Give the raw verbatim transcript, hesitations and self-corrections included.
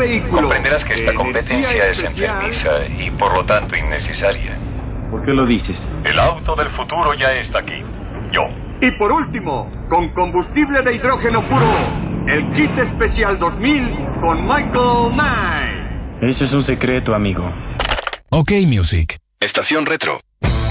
vehículo. Comprenderás que esta Energía competencia es especial. enfermiza y por lo tanto innecesaria. ¿Por qué lo dices? El auto del futuro ya está aquí. Yo. Y por último, con combustible de hidrógeno puro, el kit especial dos mil con Michael Knight. Eso es un secreto, amigo. OK Music. Estación Retro.